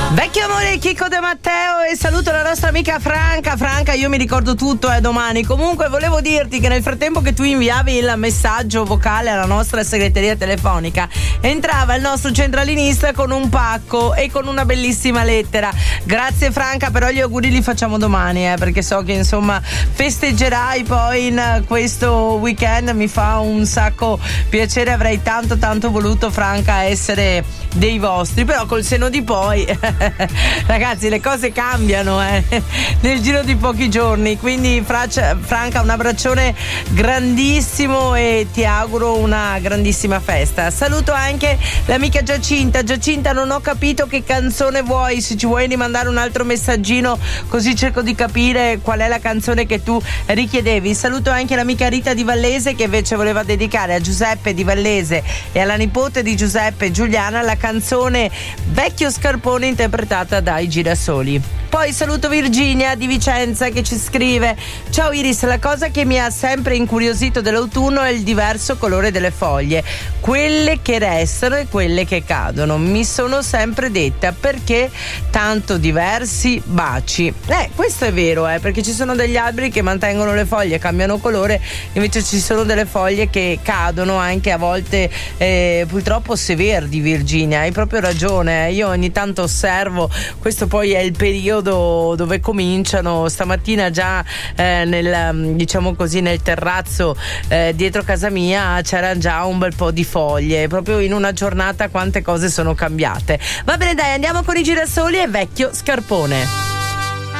Vecchio amore Chicco De Matteo, e saluto la nostra amica Franca, io mi ricordo tutto, domani. Comunque volevo dirti che nel frattempo che tu inviavi il messaggio vocale alla nostra segreteria telefonica, entrava il nostro centralinista con un pacco e con una bellissima lettera. Grazie Franca, però gli auguri li facciamo domani, perché so che insomma festeggerai poi in questo weekend. Mi fa un sacco piacere, avrei tanto voluto, Franca, essere dei vostri, però col senno di poi ragazzi le cose cambiano nel giro di pochi giorni, quindi Franca, un abbraccione grandissimo e ti auguro una grandissima festa. Saluto anche l'amica Giacinta, non ho capito che canzone vuoi, se ci vuoi rimandare un altro messaggino così cerco di capire qual è la canzone che tu richiedevi. Saluto anche l'amica Rita di Vallese, che invece voleva dedicare a Giuseppe di Vallese e alla nipote di Giuseppe, Giuliana, la canzone Vecchio Scarpone interpretata dai Girasoli. Poi saluto Virginia di Vicenza, che ci scrive: ciao Iris, la cosa che mi ha sempre incuriosito dell'autunno è il diverso colore delle foglie, quelle che restano e quelle che cadono. Mi sono sempre detta: perché tanto diversi baci? Questo è vero, perché ci sono degli alberi che mantengono le foglie, cambiano colore, invece ci sono delle foglie che cadono anche a volte, purtroppo se verdi. Virginia, hai proprio ragione, io ogni tanto osservo, questo poi è il periodo dove cominciano. Stamattina già diciamo così nel terrazzo dietro casa mia c'era già un bel po' di foglie, proprio in una giornata quante cose sono cambiate. Va bene, dai, andiamo con i Girasoli e Vecchio Scarpone.